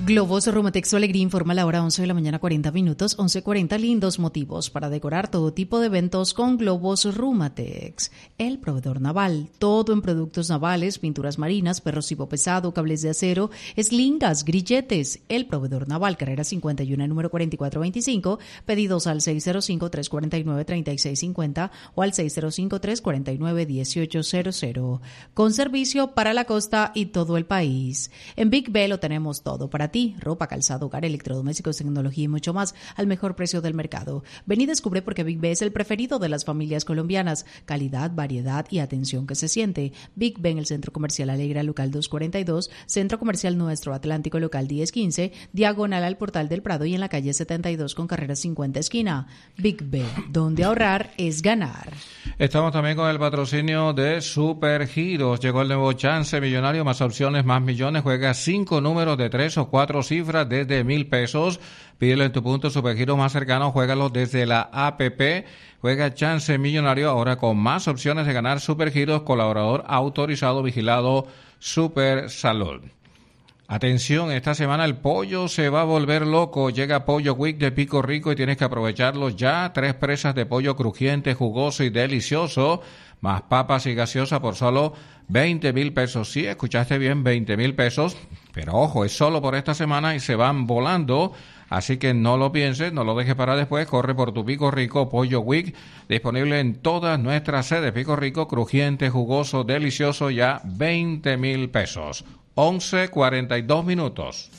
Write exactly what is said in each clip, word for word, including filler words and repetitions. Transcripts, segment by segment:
Globos Rumatex, su alegría, informa la hora once de la mañana, cuarenta minutos, once cuarenta. Lindos motivos para decorar todo tipo de eventos con Globos Rumatex. El proveedor naval, todo en productos navales, pinturas marinas, perrosivo pesado, cables de acero, eslingas, grilletes. El proveedor naval, carrera cincuenta y uno, número cuarenta y cuatro veinticinco. Pedidos al seis cero cinco, tres cuatro nueve, tres seis cinco cero o al seis cero cinco, tres cuatro nueve, uno ocho cero cero. Con servicio para la costa y todo el país. En Big B lo tenemos todo para ti: ropa, calzado, hogar, electrodomésticos, tecnología y mucho más al mejor precio del mercado. Ven y descubre por qué Big B es el preferido de las familias colombianas. Calidad, variedad y atención que se siente. Big B en el Centro Comercial Alegra, local doscientos cuarenta y dos, Centro Comercial Nuestro Atlántico, local diez quince, diagonal al Portal del Prado y en la calle setenta y dos con carrera cincuenta esquina. Big B, donde ahorrar es ganar. Estamos también con el patrocinio de Supergiros. Llegó el nuevo chance millonario, más opciones, más millones. Juega cinco números de tres o cuatro cifras desde mil pesos. Pídelo en tu punto Supergiros más cercano, juégalo desde la app. Juega chance millonario ahora con más opciones de ganar. Supergiros, colaborador autorizado, vigilado Super Salud. Atención, esta semana el pollo se va a volver loco. Llega Pollo Week de Pico Rico y tienes que aprovecharlo ya. Tres presas de pollo crujiente, jugoso y delicioso, más papas y gaseosa por solo veinte mil pesos. Sí, escuchaste bien, veinte mil pesos. Pero ojo, es solo por esta semana y se van volando. Así que no lo pienses, no lo dejes para después. Corre por tu Pico Rico Pollo Week, disponible en todas nuestras sedes. Pico Rico, crujiente, jugoso, delicioso, ya veinte mil pesos. once cuarenta y dos minutos.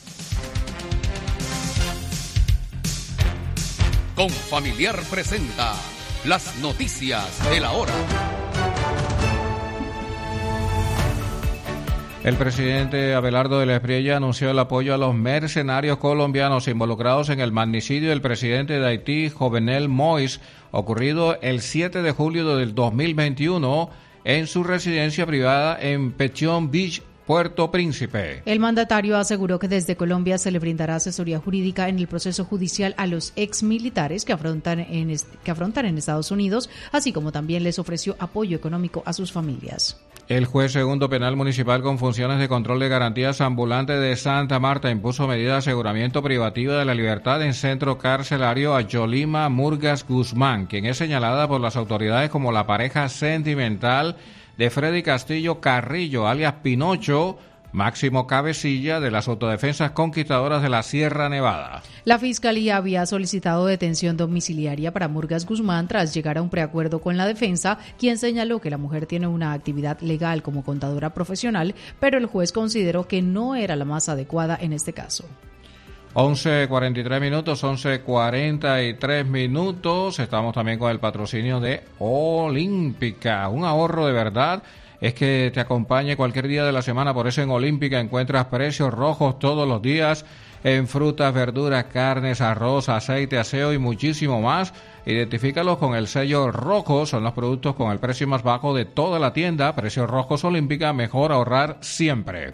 Confamiliar presenta las noticias de la hora. El presidente Abelardo de la Espriella anunció el apoyo a los mercenarios colombianos involucrados en el magnicidio del presidente de Haití, Jovenel Moïse, ocurrido el siete de julio del dos mil veintiuno en su residencia privada en Petion Beach, Puerto Príncipe. El mandatario aseguró que desde Colombia se le brindará asesoría jurídica en el proceso judicial a los exmilitares que afrontan en, que afrontan en Estados Unidos, así como también les ofreció apoyo económico a sus familias. El juez segundo penal municipal con funciones de control de garantías ambulante de Santa Marta impuso medida de aseguramiento privativa de la libertad en centro carcelario a Yolima Murgas Guzmán, quien es señalada por las autoridades como la pareja sentimental de Freddy Castillo Carrillo, alias Pinocho, máximo cabecilla de las autodefensas conquistadoras de la Sierra Nevada. La Fiscalía había solicitado detención domiciliaria para Murgas Guzmán tras llegar a un preacuerdo con la defensa, quien señaló que la mujer tiene una actividad legal como contadora profesional, pero el juez consideró que no era la más adecuada en este caso. once cuarenta y tres minutos, once cuarenta y tres minutos. Estamos también con el patrocinio de Olímpica, un ahorro de verdad. Es que te acompañe cualquier día de la semana, por eso en Olímpica encuentras precios rojos todos los días en frutas, verduras, carnes, arroz, aceite, aseo y muchísimo más. Identifícalos con el sello rojo, son los productos con el precio más bajo de toda la tienda. Precios rojos Olímpica, mejor ahorrar siempre.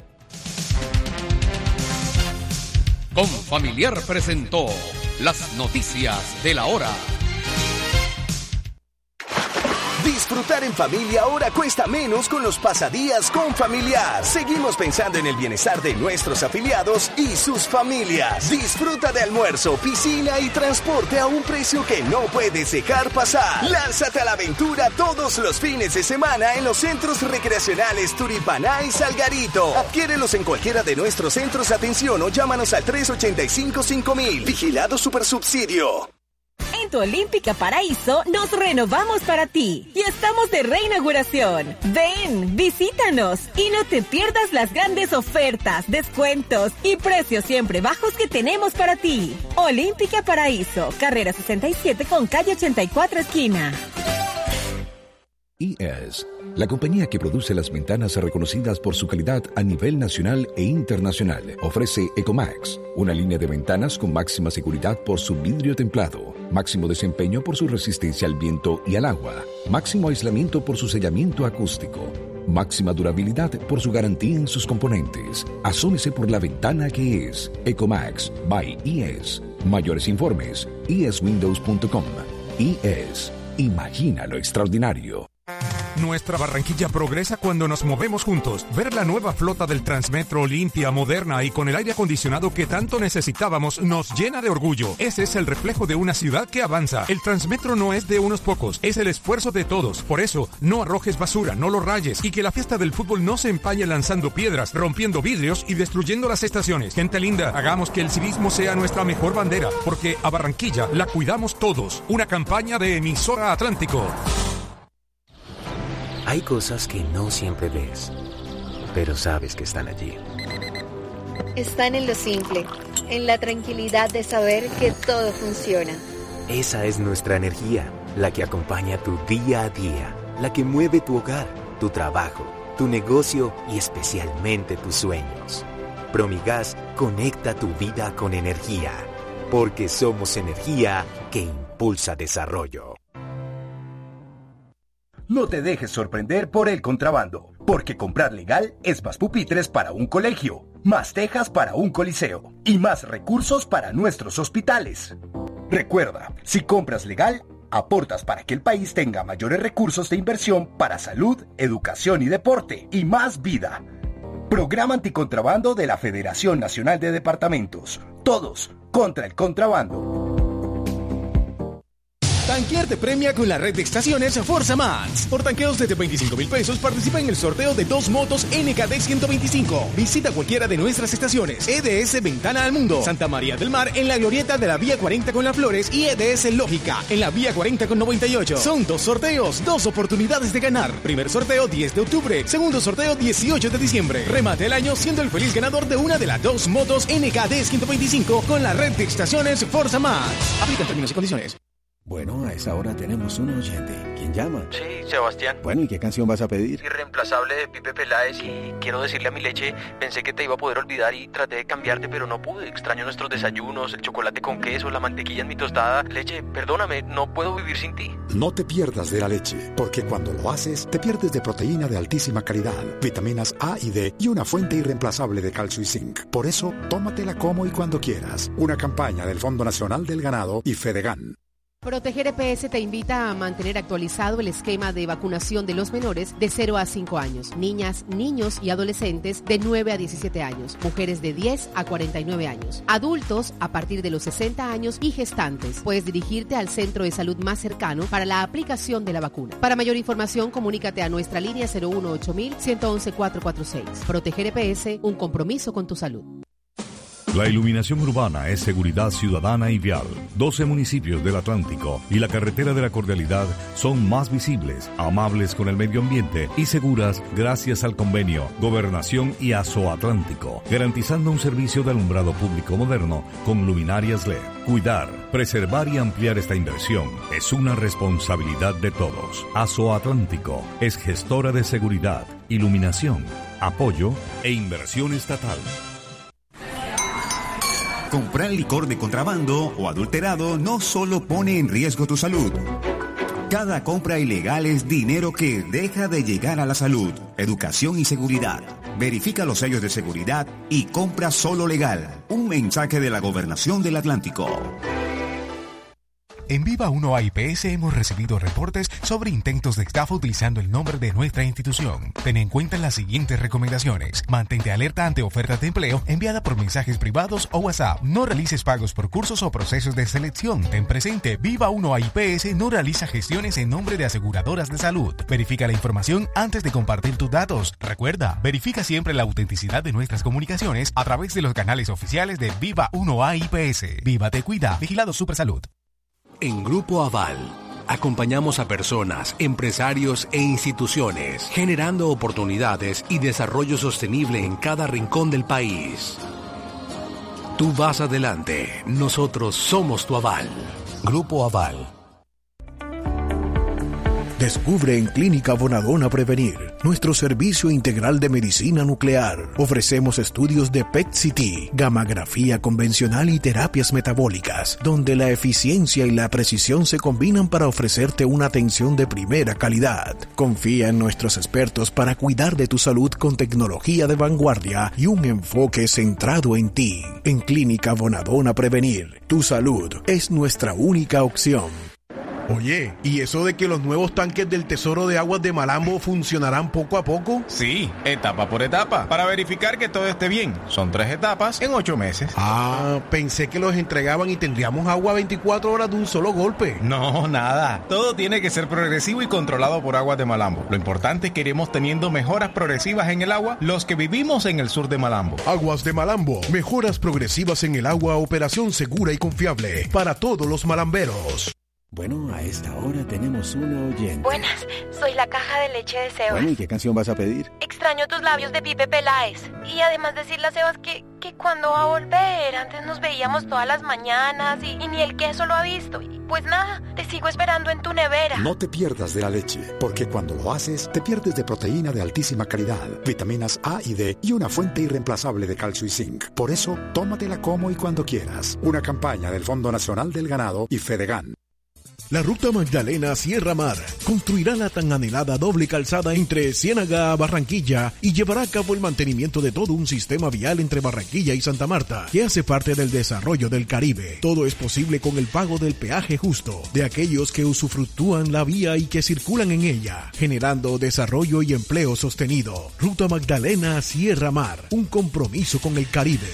Confamiliar presentó las noticias de la hora. Disfrutar en familia ahora cuesta menos con los pasadías Confamiliar. Seguimos pensando en el bienestar de nuestros afiliados y sus familias. Disfruta de almuerzo, piscina y transporte a un precio que no puedes dejar pasar. Lánzate a la aventura todos los fines de semana en los centros recreacionales Turipaná y Salgarito. Adquiérelos en cualquiera de nuestros centros de atención o llámanos al tres ocho cinco, cinco mil. Vigilado Supersubsidio. En tu Olímpica Paraíso nos renovamos para ti y estamos de reinauguración. Ven, visítanos y no te pierdas las grandes ofertas, descuentos y precios siempre bajos que tenemos para ti. Olímpica Paraíso, carrera sesenta y siete con calle ochenta y cuatro esquina. E S, la compañía que produce las ventanas reconocidas por su calidad a nivel nacional e internacional, ofrece Ecomax, una línea de ventanas con máxima seguridad por su vidrio templado, máximo desempeño por su resistencia al viento y al agua, máximo aislamiento por su sellamiento acústico, máxima durabilidad por su garantía en sus componentes. Asómese por la ventana que es Ecomax by E S. Mayores informes, e s windows punto com. E S, imagina lo extraordinario. Nuestra Barranquilla progresa cuando nos movemos juntos. Ver la nueva flota del Transmetro limpia, moderna y con el aire acondicionado que tanto necesitábamos nos llena de orgullo. Ese es el reflejo de una ciudad que avanza. El Transmetro no es de unos pocos, es el esfuerzo de todos. Por eso, no arrojes basura, no lo rayes y que la fiesta del fútbol no se empañe lanzando piedras, rompiendo vidrios y destruyendo las estaciones. Gente linda, hagamos que el civismo sea nuestra mejor bandera, porque a Barranquilla la cuidamos todos. Una campaña de Emisora Atlántico. Hay cosas que no siempre ves, pero sabes que están allí. Están en lo simple, en la tranquilidad de saber que todo funciona. Esa es nuestra energía, la que acompaña tu día a día, la que mueve tu hogar, tu trabajo, tu negocio y especialmente tus sueños. Promigas conecta tu vida con energía, porque somos energía que impulsa desarrollo. No te dejes sorprender por el contrabando, porque comprar legal es más pupitres para un colegio, más tejas para un coliseo y más recursos para nuestros hospitales. Recuerda, si compras legal, aportas para que el país tenga mayores recursos de inversión para salud, educación y deporte y más vida. Programa Anticontrabando de la Federación Nacional de Departamentos. Todos contra el contrabando. Tanquear te premia con la red de estaciones Forza Max. Por tanqueos desde veinticinco mil pesos participa en el sorteo de dos motos N K D ciento veinticinco. Visita cualquiera de nuestras estaciones. E D S Ventana al Mundo, Santa María del Mar en la glorieta de la Vía cuarenta con Las Flores y E D S Lógica en la Vía cuarenta con noventa y ocho. Son dos sorteos, dos oportunidades de ganar. Primer sorteo diez de octubre, segundo sorteo dieciocho de diciembre. Remate el año siendo el feliz ganador de una de las dos motos N K D ciento veinticinco con la red de estaciones Forza Max. Aplica términos y condiciones. Bueno, a esa hora tenemos un oyente. ¿Quién llama? Sí, Sebastián. Bueno, ¿y qué canción vas a pedir? Irreemplazable de Pipe Peláez y quiero decirle a mi leche, pensé que te iba a poder olvidar y traté de cambiarte, pero no pude. Extraño nuestros desayunos, el chocolate con queso, la mantequilla en mi tostada. Leche, perdóname, no puedo vivir sin ti. No te pierdas de la leche, porque cuando lo haces, te pierdes de proteína de altísima calidad, vitaminas A y D y una fuente irreemplazable de calcio y zinc. Por eso, tómatela como y cuando quieras. Una campaña del Fondo Nacional del Ganado y Fedegan. Proteger E P S te invita a mantener actualizado el esquema de vacunación de los menores de cero a cinco años, niñas, niños y adolescentes de nueve a diecisiete años, mujeres de diez a cuarenta y nueve años, adultos a partir de los sesenta años y gestantes. Puedes dirigirte al centro de salud más cercano para la aplicación de la vacuna. Para mayor información, comunícate a nuestra línea cero uno ocho mil, ciento once, cuatrocientos cuarenta y seis. Proteger E P S, un compromiso con tu salud. La iluminación urbana es seguridad ciudadana y vial. doce municipios del Atlántico y la carretera de la Cordialidad son más visibles, amables con el medio ambiente y seguras gracias al convenio Gobernación y Azoatlántico, garantizando un servicio de alumbrado público moderno con luminarias L E D. Cuidar, preservar y ampliar esta inversión es una responsabilidad de todos. Azoatlántico es gestora de seguridad, iluminación, apoyo e inversión estatal. Comprar licor de contrabando o adulterado no solo pone en riesgo tu salud. Cada compra ilegal es dinero que deja de llegar a la salud, educación y seguridad. Verifica los sellos de seguridad y compra solo legal. Un mensaje de la Gobernación del Atlántico. En Viva uno A I P S hemos recibido reportes sobre intentos de estafa utilizando el nombre de nuestra institución. Ten en cuenta las siguientes recomendaciones. Mantente alerta ante ofertas de empleo enviada por mensajes privados o WhatsApp. No realices pagos por cursos o procesos de selección. Ten presente, Viva uno A I P S no realiza gestiones en nombre de aseguradoras de salud. Verifica la información antes de compartir tus datos. Recuerda, verifica siempre la autenticidad de nuestras comunicaciones a través de los canales oficiales de Viva uno A I P S. Viva Te Cuida, Vigilado Supersalud. En Grupo Aval, acompañamos a personas, empresarios e instituciones, generando oportunidades y desarrollo sostenible en cada rincón del país. Tú vas adelante, nosotros somos tu aval. Grupo Aval. Descubre en Clínica Bonadona Prevenir nuestro servicio integral de medicina nuclear. Ofrecemos estudios de P E T C T, gammagrafía convencional y terapias metabólicas, donde la eficiencia y la precisión se combinan para ofrecerte una atención de primera calidad. Confía en nuestros expertos para cuidar de tu salud con tecnología de vanguardia y un enfoque centrado en ti. En Clínica Bonadona Prevenir, tu salud es nuestra única opción. Oye, ¿y eso de que los nuevos tanques del Tesoro de Aguas de Malambo funcionarán poco a poco? Sí, etapa por etapa, para verificar que todo esté bien. Son tres etapas en ocho meses. Ah, pensé que los entregaban y tendríamos agua veinticuatro horas de un solo golpe. No, nada. Todo tiene que ser progresivo y controlado por Aguas de Malambo. Lo importante es que iremos teniendo mejoras progresivas en el agua los que vivimos en el sur de Malambo. Aguas de Malambo, mejoras progresivas en el agua, operación segura y confiable para todos los malamberos. Bueno, a esta hora tenemos una oyente. Buenas, soy la caja de leche de Sebas. Bueno, ¿y qué canción vas a pedir? Extraño tus labios de Pipe Peláez. Y además decirle a Sebas que, que cuando va a volver, antes nos veíamos todas las mañanas y, y ni el queso lo ha visto. Y pues nada, te sigo esperando en tu nevera. No te pierdas de la leche, porque cuando lo haces, te pierdes de proteína de altísima calidad, vitaminas A y D y una fuente irreemplazable de calcio y zinc. Por eso, tómatela como y cuando quieras. Una campaña del Fondo Nacional del Ganado y Fedegan. La Ruta Magdalena Sierra Mar construirá la tan anhelada doble calzada entre Ciénaga a Barranquilla y llevará a cabo el mantenimiento de todo un sistema vial entre Barranquilla y Santa Marta, que hace parte del desarrollo del Caribe. Todo es posible con el pago del peaje justo de aquellos que usufructúan la vía y que circulan en ella, generando desarrollo y empleo sostenido. Ruta Magdalena Sierra Mar, un compromiso con el Caribe.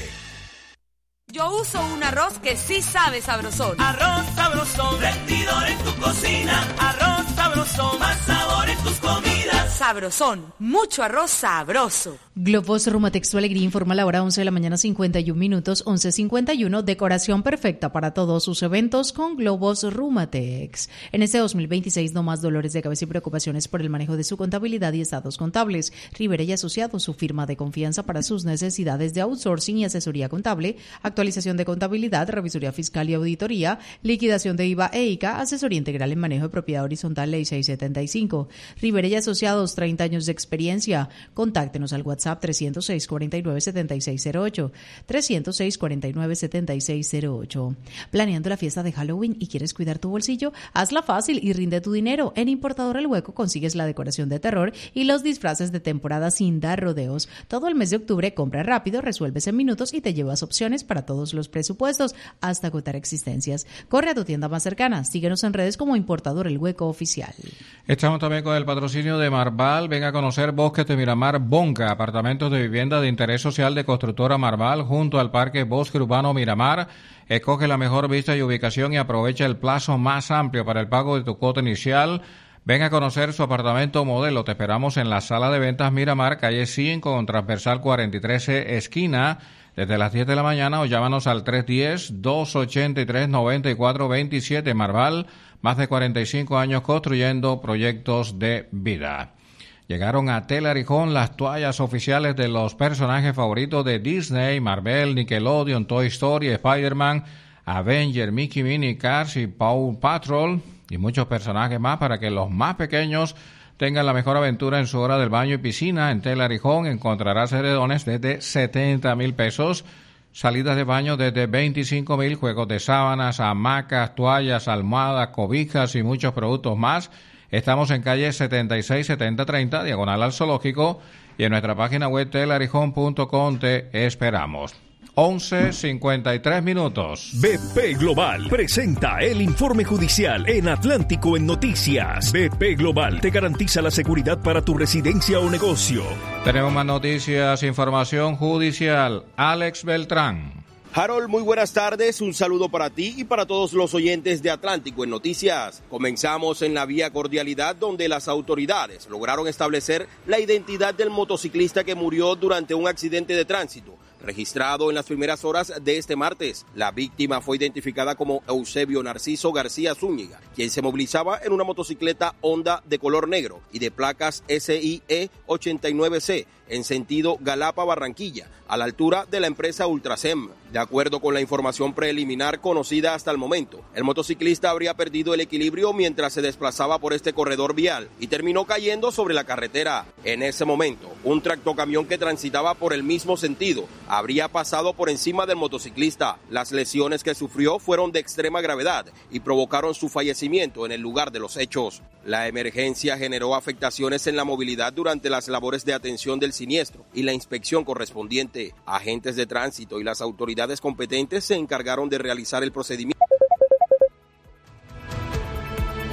Yo uso un arroz que sí sabe sabrosón. Arroz sabrosón, rendidor en tu cocina. Arroz sabrosón, más sabor en tus comidas. Sabrosón, mucho arroz sabroso. Globos Rumatex Alegría informa a la hora once de la mañana cincuenta y un minutos, once cincuenta y uno, decoración perfecta para todos sus eventos con Globos Rumatex. En este dos mil veintiséis no más dolores de cabeza y preocupaciones por el manejo de su contabilidad y estados contables. Rivera y Asociados, su firma de confianza para sus necesidades de outsourcing y asesoría contable, actualización de contabilidad, revisoría fiscal y auditoría, liquidación de I V A e I C A, asesoría integral en manejo de propiedad horizontal, ley seiscientos setenta y cinco. Rivera y Asociados, treinta años de experiencia. Contáctenos al WhatsApp trescientos seis, cuarenta y nueve, setenta y seis cero ocho, trescientos seis, cuarenta y nueve, setenta y seis cero ocho. ¿Planeando la fiesta de Halloween y quieres cuidar tu bolsillo? Hazla fácil y rinde tu dinero. En Importador El Hueco consigues la decoración de terror y los disfraces de temporada sin dar rodeos. Todo el mes de octubre compra rápido, resuelves en minutos y te llevas opciones para todos los presupuestos hasta agotar existencias. Corre a tu tienda más cercana. Síguenos en redes como Importador El Hueco Oficial. Estamos también con el patrocinio de Marval. Venga a conocer Bosques de Miramar Bonca, apartamentos de vivienda de interés social de Constructora Marval junto al Parque Bosque Urbano Miramar. Escoge la mejor vista y ubicación y aprovecha el plazo más amplio para el pago de tu cuota inicial. Ven a conocer su apartamento modelo. Te esperamos en la sala de ventas Miramar, calle cinco, con transversal cuarenta y tres C, esquina, desde las diez de la mañana, o llámanos al tres uno cero, dos ocho tres, nueve cuatro dos siete. Marval, más de cuarenta y cinco años construyendo proyectos de vida. Llegaron a Telarijón las toallas oficiales de los personajes favoritos de Disney, Marvel, Nickelodeon, Toy Story, Spider-Man, Avenger, Mickey, Minnie, Cars y Paw Patrol, y muchos personajes más para que los más pequeños tengan la mejor aventura en su hora del baño y piscina. En Telarijón encontrarás edredones desde setenta mil pesos, salidas de baño desde veinticinco mil, juegos de sábanas, hamacas, toallas, almohadas, cobijas y muchos productos más. Estamos en calle setenta y seis setenta treinta, diagonal al Zoológico, y en nuestra página web telarijón punto com te esperamos. once cincuenta y tres minutos. B P Global presenta el informe judicial en Atlántico en Noticias. B P Global te garantiza la seguridad para tu residencia o negocio. Tenemos más noticias, información judicial. Alex Beltrán. Harold, muy buenas tardes, un saludo para ti y para todos los oyentes de Atlántico en Noticias. Comenzamos en la vía Cordialidad, donde las autoridades lograron establecer la identidad del motociclista que murió durante un accidente de tránsito registrado en las primeras horas de este martes. La víctima fue identificada como Eusebio Narciso García Zúñiga, quien se movilizaba en una motocicleta Honda de color negro y de placas S I E ochenta y nueve C en sentido Galapa-Barranquilla, a la altura de la empresa Ultrasem. De acuerdo con la información preliminar conocida hasta el momento, el motociclista habría perdido el equilibrio mientras se desplazaba por este corredor vial y terminó cayendo sobre la carretera. En ese momento, un tractocamión que transitaba por el mismo sentido habría pasado por encima del motociclista. Las lesiones que sufrió fueron de extrema gravedad y provocaron su fallecimiento en el lugar de los hechos. La emergencia generó afectaciones en la movilidad durante las labores de atención del siniestro y la inspección correspondiente. Agentes de tránsito y las autoridades competentes se encargaron de realizar el procedimiento.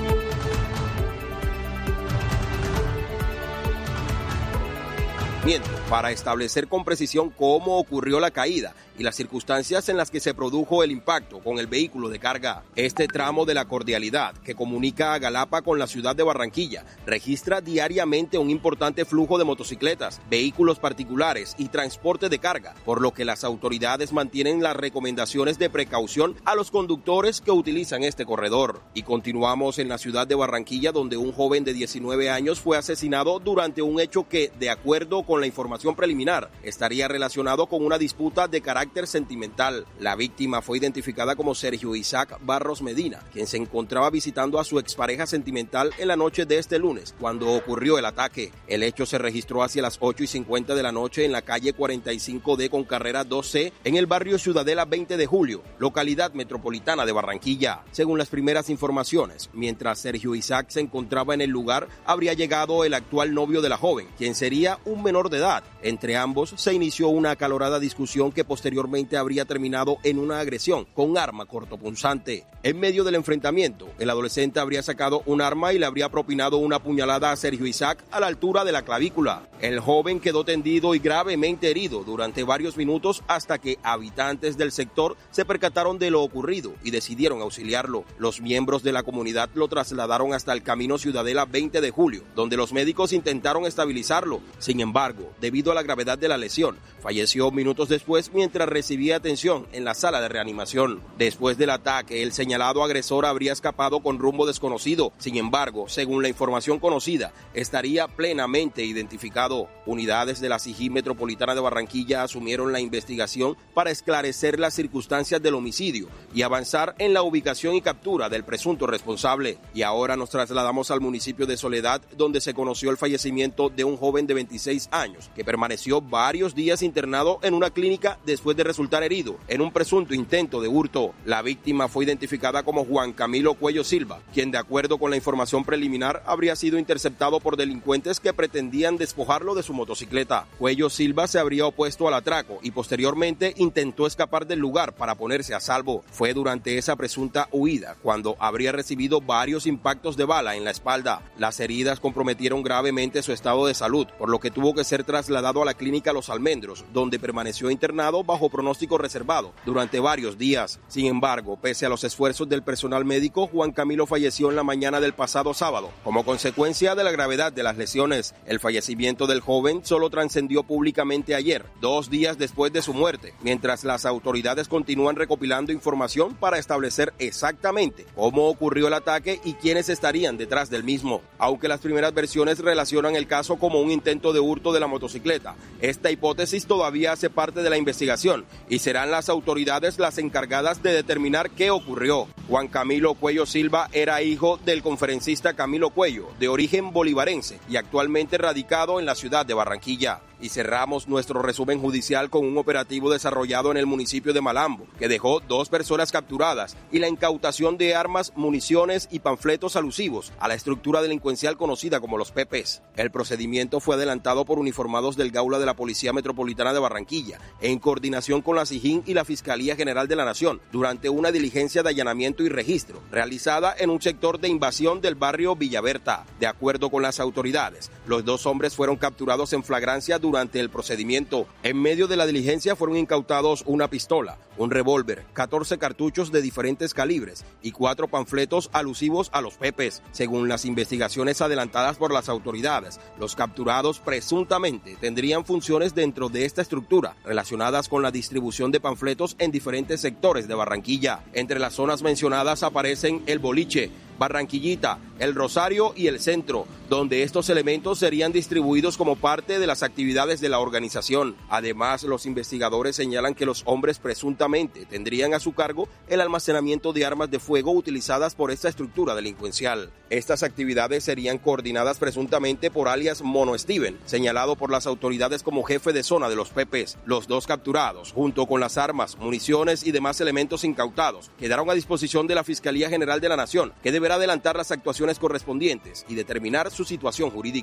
procedimiento para establecer con precisión cómo ocurrió la caída y las circunstancias en las que se produjo el impacto con el vehículo de carga. Este tramo de la Cordialidad, que comunica a Galapa con la ciudad de Barranquilla, registra diariamente un importante flujo de motocicletas, vehículos particulares y transporte de carga, por lo que las autoridades mantienen las recomendaciones de precaución a los conductores que utilizan este corredor. Y continuamos en la ciudad de Barranquilla, donde un joven de diecinueve años fue asesinado durante un hecho que, de acuerdo con la información preliminar, estaría relacionado con una disputa de carácter sentimental. La víctima fue identificada como Sergio Isaac Barros Medina, quien se encontraba visitando a su expareja sentimental en la noche de este lunes, cuando ocurrió el ataque. El hecho se registró hacia las ocho y cincuenta de la noche en la calle cuarenta y cinco D con carrera dos C, en el barrio Ciudadela veinte de julio, localidad metropolitana de Barranquilla. Según las primeras informaciones, mientras Sergio Isaac se encontraba en el lugar, habría llegado el actual novio de la joven, quien sería un menor de edad. Entre ambos se inició una acalorada discusión que posteriormente habría terminado en una agresión con arma cortopunzante. En medio del enfrentamiento, el adolescente habría sacado un arma y le habría propinado una puñalada a Sergio Isaac a la altura de la clavícula. El joven quedó tendido y gravemente herido durante varios minutos hasta que habitantes del sector se percataron de lo ocurrido y decidieron auxiliarlo. Los miembros de la comunidad lo trasladaron hasta el camino Ciudadela veinte de julio, donde los médicos intentaron estabilizarlo. Sin embargo, debido a la gravedad de la lesión, falleció minutos después mientras recibía atención en la sala de reanimación. Después del ataque, el señalado agresor habría escapado con rumbo desconocido. Sin embargo, según la información conocida, estaría plenamente identificado. Unidades de la C I G I Metropolitana de Barranquilla asumieron la investigación para esclarecer las circunstancias del homicidio y avanzar en la ubicación y captura del presunto responsable. Y ahora nos trasladamos al municipio de Soledad, donde se conoció el fallecimiento de un joven de veintiséis años que permaneció varios días internado en una clínica después de resultar herido en un presunto intento de hurto. La víctima fue identificada como Juan Camilo Cuello Silva, quien, de acuerdo con la información preliminar, habría sido interceptado por delincuentes que pretendían despojarlo de su motocicleta. Cuello Silva se habría opuesto al atraco y posteriormente intentó escapar del lugar para ponerse a salvo. Fue durante esa presunta huida cuando habría recibido varios impactos de bala en la espalda. Las heridas comprometieron gravemente su estado de salud, por lo que tuvo que ser trasladado a la clínica Los Almendros, donde permaneció internado bajo pronóstico reservado durante varios días. Sin embargo, pese a los esfuerzos del personal médico, Juan Camilo falleció en la mañana del pasado sábado. Como consecuencia de la gravedad de las lesiones, el fallecimiento del joven solo trascendió públicamente ayer, dos días después de su muerte, mientras las autoridades continúan recopilando información para establecer exactamente cómo ocurrió el ataque y quiénes estarían detrás del mismo. Aunque las primeras versiones relacionan el caso como un intento de hurto de la motocicleta, esta hipótesis todavía hace parte de la investigación y serán las autoridades las encargadas de determinar qué ocurrió. Juan Camilo Cuello Silva era hijo del conferencista Camilo Cuello, de origen bolivarense y actualmente radicado en la ciudad de Barranquilla. Y cerramos nuestro resumen judicial con un operativo desarrollado en el municipio de Malambo, que dejó dos personas capturadas y la incautación de armas, municiones y panfletos alusivos a la estructura delincuencial conocida como los Pepes. El procedimiento fue adelantado por uniformados del Gaula de la Policía Metropolitana de Barranquilla, en coordinación con la C I G I N y la Fiscalía General de la Nación, durante una diligencia de allanamiento y registro, realizada en un sector de invasión del barrio Villaberta. De acuerdo con las autoridades, los dos hombres fueron capturados en flagrancia durante Durante el procedimiento. En medio de la diligencia fueron incautados una pistola, un revólver, catorce cartuchos de diferentes calibres y cuatro panfletos alusivos a los Pepes. Según las investigaciones adelantadas por las autoridades, los capturados presuntamente tendrían funciones dentro de esta estructura relacionadas con la distribución de panfletos en diferentes sectores de Barranquilla. Entre las zonas mencionadas aparecen el Boliche, Barranquillita, el Rosario y el Centro, donde estos elementos serían distribuidos como parte de las actividades de la organización. Además, los investigadores señalan que los hombres presuntamente tendrían a su cargo el almacenamiento de armas de fuego utilizadas por esta estructura delincuencial. Estas actividades serían coordinadas presuntamente por alias Mono Steven, señalado por las autoridades como jefe de zona de los Pepes. Los dos capturados, junto con las armas, municiones y demás elementos incautados, quedaron a disposición de la Fiscalía General de la Nación, que deberá adelantar las actuaciones correspondientes y determinar su situación jurídica.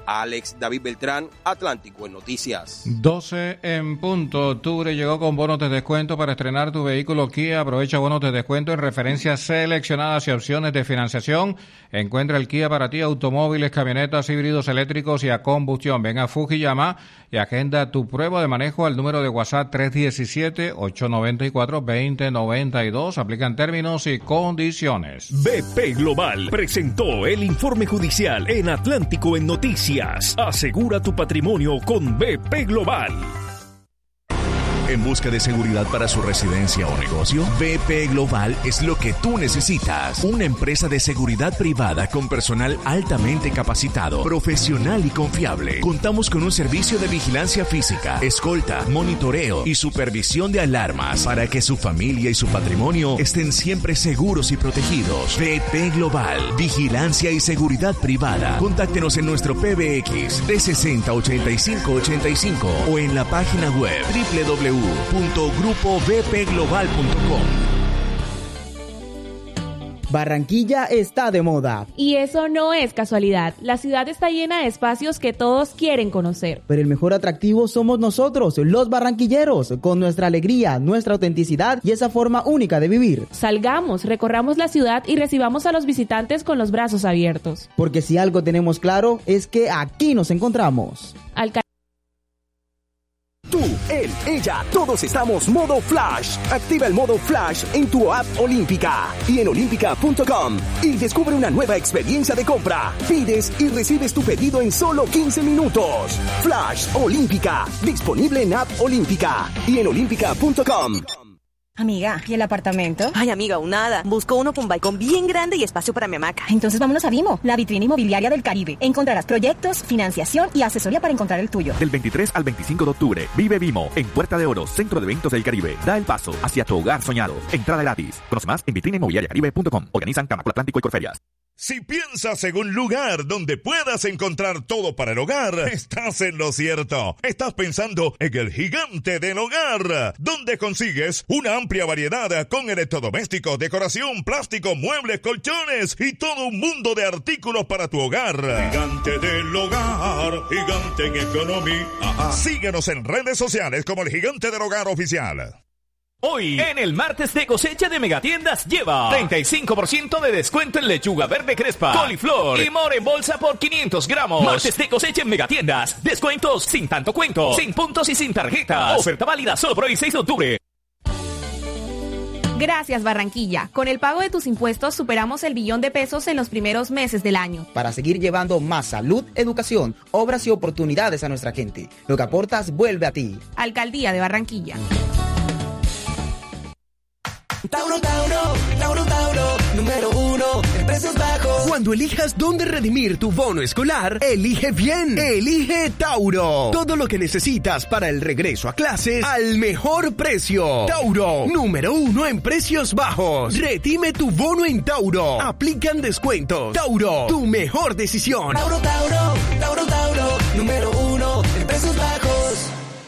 Alex David Beltrán, Atlántico en Noticias. doce en punto. Octubre llegó con bonos de descuento para estrenar tu vehículo Kia. Aprovecha bonos de descuento en referencias seleccionadas y opciones de financiación. Encuentra el Kia para ti, automóviles, camionetas, híbridos eléctricos y a combustión. Ven a Fujiyama y agenda tu prueba de manejo al número de WhatsApp tres uno siete, ocho nueve cuatro, dos cero nueve dos. Aplican términos y condiciones. B P Global presentó el informe judicial en Atlántico en Noticias. Asegura tu patrimonio con B P Global. En busca de seguridad para su residencia o negocio, B P Global es lo que tú necesitas. Una empresa de seguridad privada con personal altamente capacitado, profesional y confiable. Contamos con un servicio de vigilancia física, escolta, monitoreo y supervisión de alarmas para que su familia y su patrimonio estén siempre seguros y protegidos. B P Global, vigilancia y seguridad privada. Contáctenos en nuestro P B X trescientos sesenta, ochenta y cinco ochenta y cinco o en la página web doble u doble u doble u punto grupo b p global punto com. Barranquilla está de moda. Y eso no es casualidad. La ciudad está llena de espacios que todos quieren conocer. Pero el mejor atractivo somos nosotros, los barranquilleros, con nuestra alegría, nuestra autenticidad y esa forma única de vivir. Salgamos, recorramos la ciudad y recibamos a los visitantes con los brazos abiertos. Porque si algo tenemos claro es que aquí nos encontramos. Alcal- Tú, él, ella, todos estamos modo Flash. Activa el modo Flash en tu app Olímpica y en olímpica punto com y descubre una nueva experiencia de compra. Pides y recibes tu pedido en solo quince minutos. Flash Olímpica, disponible en app Olímpica y en olímpica punto com. Amiga, ¿y el apartamento? Ay, amiga, un nada. Busco uno con balcón bien grande y espacio para mi hamaca. Entonces vámonos a Vimo, la vitrina inmobiliaria del Caribe. Encontrarás proyectos, financiación y asesoría para encontrar el tuyo. Del veintitrés al veinticinco de octubre, vive Vimo en Puerta de Oro, Centro de Eventos del Caribe. Da el paso hacia tu hogar soñado. Entrada gratis. Conoce más en vitrina inmobiliaria caribe punto com. Organizan Camacol Atlántico y Corferias. Si piensas en un lugar donde puedas encontrar todo para el hogar, estás en lo cierto. Estás pensando en el Gigante del Hogar, donde consigues una amplia variedad con electrodomésticos, decoración, plástico, muebles, colchones y todo un mundo de artículos para tu hogar. Gigante del Hogar, gigante en economía. Síguenos en redes sociales como el Gigante del Hogar Oficial. Hoy, en el martes de cosecha de Megatiendas, lleva treinta y cinco por ciento de descuento en lechuga verde crespa, coliflor y mora en bolsa por quinientos gramos. Martes de cosecha en Megatiendas. Descuentos sin tanto cuento, sin puntos y sin tarjetas. Oferta válida solo por hoy, seis de octubre. Gracias, Barranquilla. Con el pago de tus impuestos superamos el billón de pesos en los primeros meses del año. Para seguir llevando más salud, educación, obras y oportunidades a nuestra gente. Lo que aportas vuelve a ti. Alcaldía de Barranquilla. Tauro, Tauro, Tauro, Tauro, número uno en precios bajos. Cuando elijas dónde redimir tu bono escolar, elige bien, elige Tauro. Todo lo que necesitas para el regreso a clases al mejor precio. Tauro, número uno en precios bajos. Redime tu bono en Tauro. Aplican descuentos. Tauro, tu mejor decisión. Tauro, Tauro, Tauro, Tauro, número uno en precios bajos.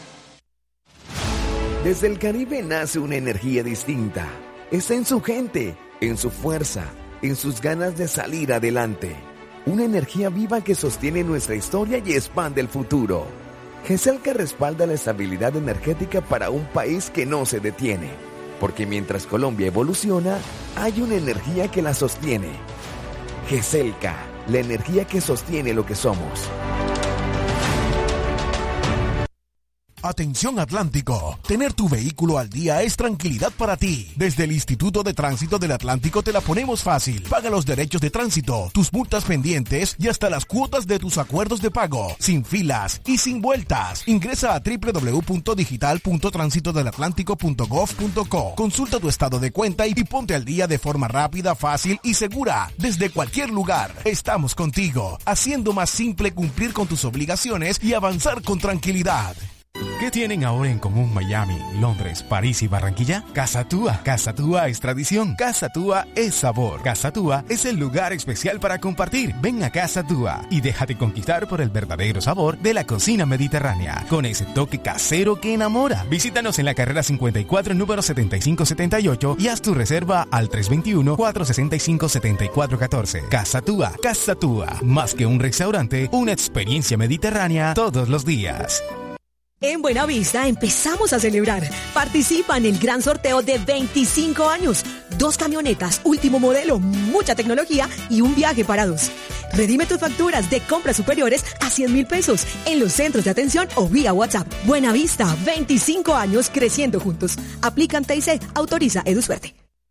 Desde el Caribe nace una energía distinta. Está en su gente, en su fuerza, en sus ganas de salir adelante. Una energía viva que sostiene nuestra historia y expande el futuro. GESELCA respalda la estabilidad energética para un país que no se detiene. Porque mientras Colombia evoluciona, hay una energía que la sostiene. GESELCA, la energía que sostiene lo que somos. Atención Atlántico, tener tu vehículo al día es tranquilidad para ti. Desde el Instituto de Tránsito del Atlántico te la ponemos fácil. Paga los derechos de tránsito, tus multas pendientes y hasta las cuotas de tus acuerdos de pago, sin filas y sin vueltas. Ingresa a doble u doble u doble u punto digital punto tránsito del atlántico punto gov punto co. Consulta tu estado de cuenta y ponte al día de forma rápida, fácil y segura. Desde cualquier lugar, estamos contigo, haciendo más simple cumplir con tus obligaciones y avanzar con tranquilidad. ¿Qué tienen ahora en común Miami, Londres, París y Barranquilla? Casa Tua. Casa Tua es tradición. Casa Tua es sabor. Casa Tua es el lugar especial para compartir. Ven a Casa Tua y déjate conquistar por el verdadero sabor de la cocina mediterránea, con ese toque casero que enamora. Visítanos en la carrera cincuenta y cuatro, número setenta y cinco setenta y ocho y haz tu reserva al tres dos uno, cuatro seis cinco, siete cuatro uno cuatro. Casa Tua. Casa Tua. Más que un restaurante, una experiencia mediterránea todos los días. En Buenavista empezamos a celebrar. Participa en el gran sorteo de veinticinco años. Dos camionetas, último modelo, mucha tecnología y un viaje para dos. Redime tus facturas de compras superiores a cien mil pesos en los centros de atención o vía WhatsApp. Buenavista, veinticinco años creciendo juntos. Aplican T I C, autoriza EduSuerte.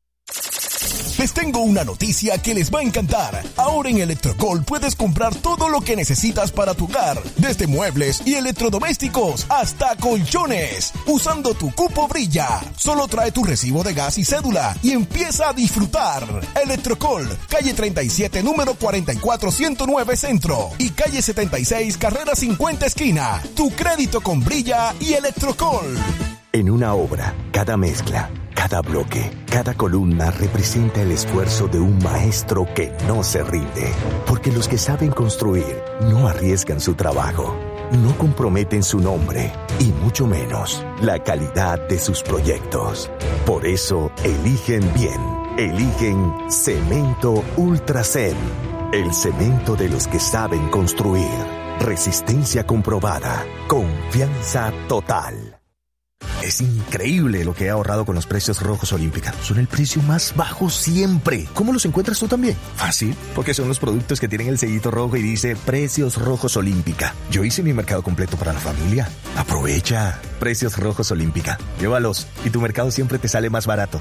Les tengo una noticia que les va a encantar. Ahora en Electrocol puedes comprar todo lo que necesitas para tu hogar, desde muebles y electrodomésticos hasta colchones, usando tu cupo Brilla. Solo trae tu recibo de gas y cédula y empieza a disfrutar. Electrocol, calle treinta y siete, número cuarenta y cuatro ciento nueve Centro y calle setenta y seis, carrera cincuenta esquina. Tu crédito con Brilla y Electrocol. En una obra, cada mezcla, cada bloque, cada columna representa el esfuerzo de un maestro que no se rinde. Porque los que saben construir no arriesgan su trabajo, no comprometen su nombre y mucho menos la calidad de sus proyectos. Por eso eligen bien. Eligen Cemento Ultracem, el cemento de los que saben construir. Resistencia comprobada, confianza total. Es increíble lo que he ahorrado con los precios Rojos Olímpica. Son el precio más bajo siempre. ¿Cómo los encuentras tú también? Fácil, porque son los productos que tienen el sellito rojo y dice Precios Rojos Olímpica. Yo hice mi mercado completo para la familia. Aprovecha. Precios Rojos Olímpica. Llévalos y tu mercado siempre te sale más barato.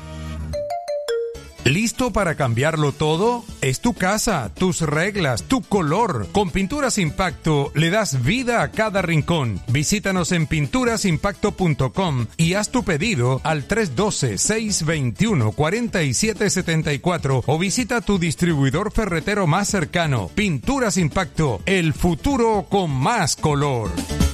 ¿Listo para cambiarlo todo? Es tu casa, tus reglas, tu color. Con Pinturas Impacto le das vida a cada rincón. Visítanos en pinturas impacto punto com y haz tu pedido al tres uno dos, seis dos uno, cuatro siete siete cuatro o visita tu distribuidor ferretero más cercano. Pinturas Impacto, el futuro con más color.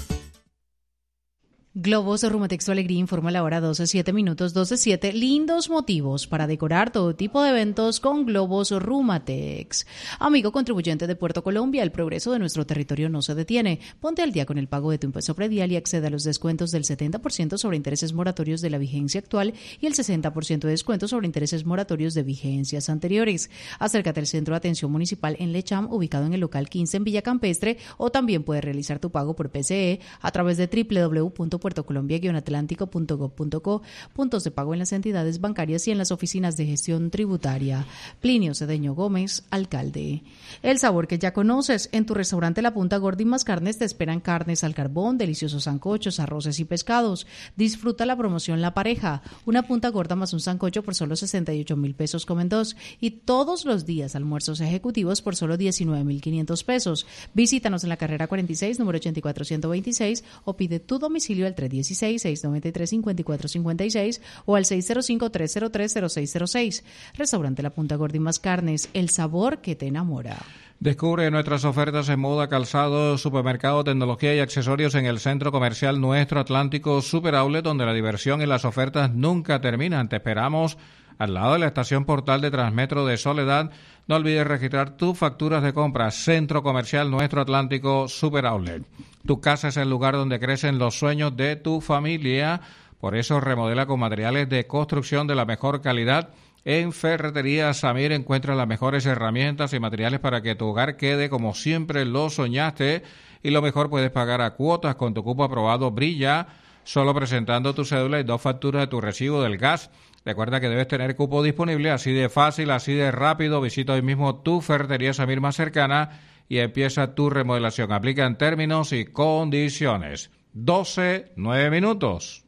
Globos de Rumatex Tu Alegría informa la hora doce, siete minutos, doce, siete. Lindos motivos para decorar todo tipo de eventos con globos Rumatex. Amigo contribuyente de Puerto Colombia, el progreso de nuestro territorio no se detiene. Ponte al día con el pago de tu impuesto predial y accede a los descuentos del setenta por ciento sobre intereses moratorios de la vigencia actual y el sesenta por ciento de descuento sobre intereses moratorios de vigencias anteriores. Acércate al Centro de Atención Municipal en Lecham, ubicado en el local quince en Villa Campestre, o también puedes realizar tu pago por P C E a través de doble u doble u doble u punto puertocolombia guion atlántico punto gob punto co, puntos de pago en las entidades bancarias y en las oficinas de gestión tributaria. Plinio Cedeño Gómez, alcalde. El sabor que ya conoces, en tu restaurante La Punta Gorda y Más Carnes te esperan carnes al carbón, deliciosos sancochos, arroces y pescados. Disfruta la promoción La Pareja, una punta gorda más un sancocho por solo sesenta y ocho mil pesos comen dos, y todos los días almuerzos ejecutivos por solo diecinueve mil quinientos pesos. Visítanos en la carrera cuarenta y seis, número ochenta y cuatro ciento veintiséis, o pide tu domicilio al tres uno seis, seis nueve tres, cinco cuatro cinco seis o al seis cero cinco, tres cero tres, cero seis cero seis. Restaurante La Punta Gorda y Más Carnes, el sabor que te enamora. Descubre nuestras ofertas en moda, calzado, supermercado, tecnología y accesorios en el Centro Comercial Nuestro Atlántico Super Outlet, donde la diversión y las ofertas nunca terminan. Te esperamos al lado de la estación Portal de Transmetro de Soledad. No olvides registrar tus facturas de compra. Centro Comercial Nuestro Atlántico Super Outlet. Tu casa es el lugar donde crecen los sueños de tu familia. Por eso remodela con materiales de construcción de la mejor calidad. En Ferretería Samir encuentra las mejores herramientas y materiales para que tu hogar quede como siempre lo soñaste. Y lo mejor, puedes pagar a cuotas con tu cupo aprobado Brilla, solo presentando tu cédula y dos facturas de tu recibo del gas. Recuerda que debes tener cupo disponible, así de fácil, así de rápido. Visita hoy mismo tu Ferretería Samir más cercana y empieza tu remodelación. Aplican términos y condiciones. doce, nueve minutos.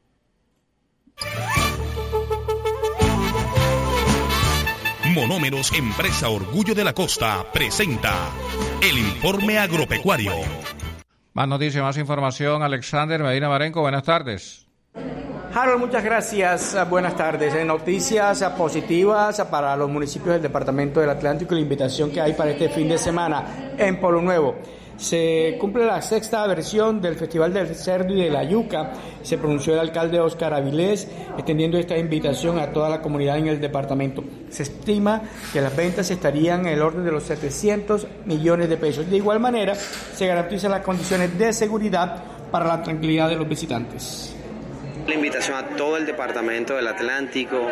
Monómeros, empresa Orgullo de la Costa, presenta el informe agropecuario. Más noticias, más información. Alexander Medina Marenco, buenas tardes. Harold, muchas gracias. Buenas tardes. Noticias positivas para los municipios del Departamento del Atlántico y la invitación que hay para este fin de semana en Polo Nuevo. Se cumple la sexta versión del Festival del Cerdo y de la Yuca. Se pronunció el alcalde Óscar Avilés, extendiendo esta invitación a toda la comunidad en el departamento. Se estima que las ventas estarían en el orden de los setecientos millones de pesos. De igual manera, se garantizan las condiciones de seguridad para la tranquilidad de los visitantes. La invitación a todo el departamento del Atlántico,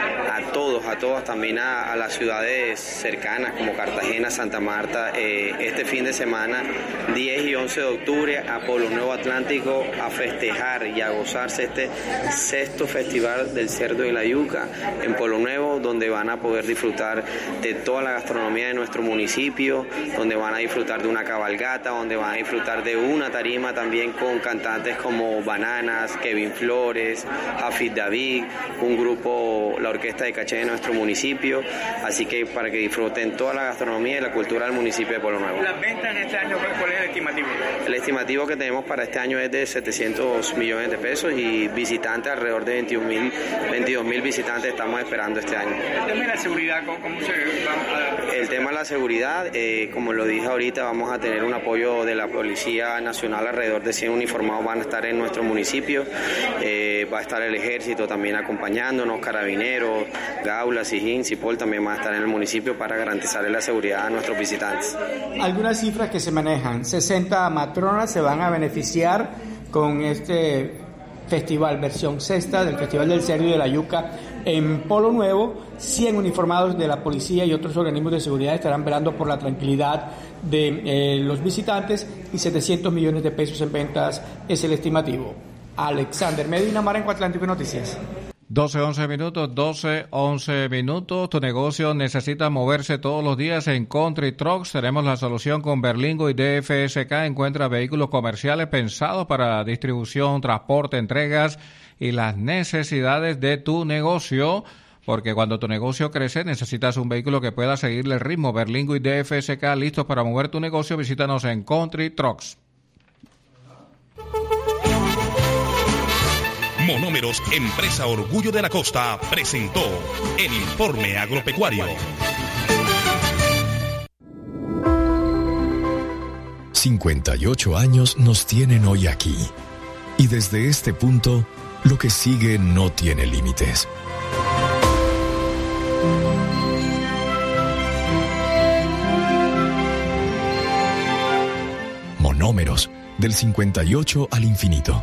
a todos, a todos, también a, a las ciudades cercanas como Cartagena, Santa Marta, eh, este fin de semana, diez y once de octubre, a Polo Nuevo Atlántico, a festejar y a gozarse este sexto Festival del Cerdo y la Yuca en Polo Nuevo, donde van a poder disfrutar de toda la gastronomía de nuestro municipio, donde van a disfrutar de una cabalgata, donde van a disfrutar de una tarima también con cantantes como Bananas, Kevin Flores, Hafid David, un grupo, la Orquesta de Caché de nuestro municipio, así que para que disfruten toda la gastronomía y la cultura del municipio de Polo Nuevo. ¿Las ventas en este año, cuál es el estimativo? El estimativo que tenemos para este año es de setecientos millones de pesos y visitantes alrededor de veintiún mil, veintidós mil visitantes estamos esperando este año. El tema de la seguridad, ¿cómo, cómo se va a... El tema de la seguridad, eh, como lo dije ahorita, vamos a tener un apoyo de la Policía Nacional, alrededor de cien uniformados van a estar en nuestro municipio. Eh, va a estar el ejército también acompañándonos, carabineros, Gaula, Sijín, Cipol también van a estar en el municipio para garantizarle la seguridad a nuestros visitantes. Algunas cifras que se manejan: sesenta matronas se van a beneficiar con este festival, versión sexta del Festival del Cerdo y de la Yuca en Polo Nuevo. Cien uniformados de la policía y otros organismos de seguridad estarán velando por la tranquilidad de eh, los visitantes, y setecientos millones de pesos en ventas es el estimativo. Alexander Medina, Marenco Atlántico Noticias. doce once minutos, doce once minutos. Tu negocio necesita moverse todos los días en Country Trucks. Tenemos la solución con Berlingo y D F S K. Encuentra vehículos comerciales pensados para distribución, transporte, entregas y las necesidades de tu negocio. Porque cuando tu negocio crece, necesitas un vehículo que pueda seguirle el ritmo. Berlingo y D F S K, listos para mover tu negocio. Visítanos en Country Trucks. Monómeros, empresa Orgullo de la Costa, presentó el informe agropecuario. cincuenta y ocho años nos tienen hoy aquí. Y desde este punto, lo que sigue no tiene límites. Monómeros, del cincuenta y ocho al infinito.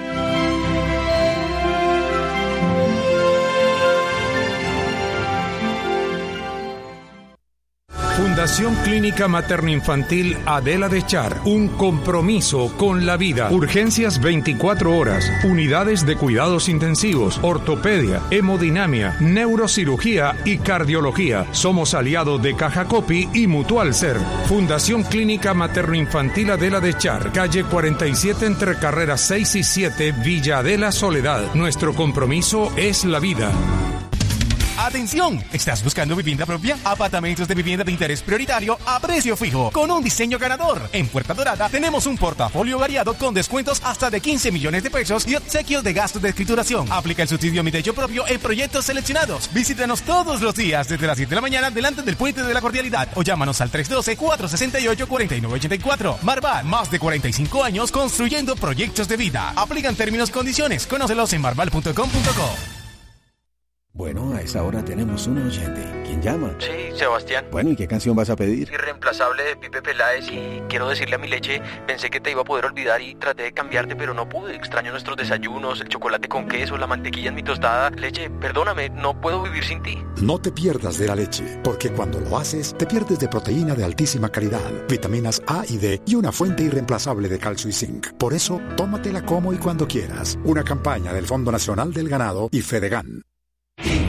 Fundación Clínica Materno-Infantil Adela de Char, un compromiso con la vida. Urgencias veinticuatro horas, unidades de cuidados intensivos, ortopedia, hemodinamia, neurocirugía y cardiología. Somos aliados de Caja Copi y Mutual Ser. Fundación Clínica Materno-Infantil Adela de Char, calle cuarenta y siete entre carreras seis y siete, Villa Adela Soledad. Nuestro compromiso es la vida. ¡Atención! ¿Estás buscando vivienda propia? Apartamentos de vivienda de interés prioritario a precio fijo, con un diseño ganador. En Puerta Dorada tenemos un portafolio variado con descuentos hasta de quince millones de pesos y obsequios de gastos de escrituración. Aplica el subsidio Mi Techo Propio en proyectos seleccionados. Visítanos todos los días desde las siete de la mañana delante del Puente de la Cordialidad o llámanos al tres uno dos, cuatro seis ocho, cuatro nueve ocho cuatro. Marval, más de cuarenta y cinco años construyendo proyectos de vida. Aplican términos y condiciones. Conócelos en marval punto com punto co. Bueno, a esa hora tenemos un oyente. ¿Quién llama? Sí, Sebastián. Bueno, ¿y qué canción vas a pedir? Irreemplazable de Pipe Peláez, y quiero decirle a mi leche, pensé que te iba a poder olvidar y traté de cambiarte, pero no pude. Extraño nuestros desayunos, el chocolate con queso, la mantequilla en mi tostada. Leche, perdóname, no puedo vivir sin ti. No te pierdas de la leche, porque cuando lo haces, te pierdes de proteína de altísima calidad, vitaminas A y D y una fuente irreemplazable de calcio y zinc. Por eso, tómatela como y cuando quieras. Una campaña del Fondo Nacional del Ganado y Fedegan.